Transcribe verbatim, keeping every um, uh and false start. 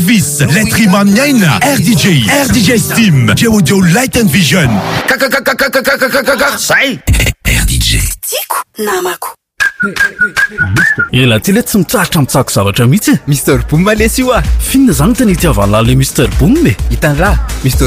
Vis, Letrimanian, R D J, R D J Steam, Audio Light and Vision. Sai R D J. Tiako namako. Ela ty le tsy mitsahatra mitsako zavatra mihitsy. Mister Boom lesy io ah. Finna zany tena itiavana le Mister Boom me. Hitan'ra Mister